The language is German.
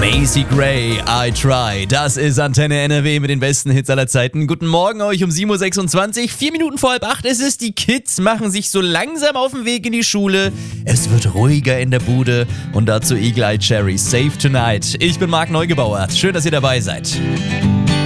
Macy Gray, I Try. Das ist Antenne NRW mit den besten Hits aller Zeiten. Guten Morgen euch um 7.26 Uhr, 4 Minuten vor 7:30 ist es. Die Kids machen sich so langsam auf den Weg in die Schule. Es wird ruhiger in der Bude und dazu Eagle Eye Cherry, Save Tonight. Ich bin Marc Neugebauer. Schön, dass ihr dabei seid.